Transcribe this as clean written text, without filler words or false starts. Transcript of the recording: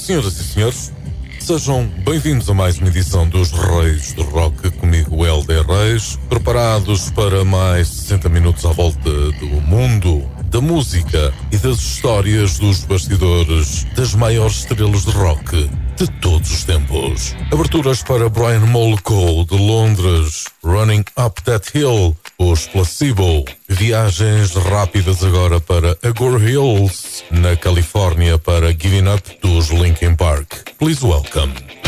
Senhoras e senhores, sejam bem-vindos a mais uma edição dos Reis do Rock, comigo Helder Reis, preparados para mais 60 minutos à volta do mundo, da música e das histórias dos bastidores das maiores estrelas de rock de todos os tempos. Aberturas para Brian Molko de Londres, Running Up That Hill, os Placebo. Viagens rápidas agora para Agoura Hills, na Califórnia, para Giving Up dos Linkin Park. Please welcome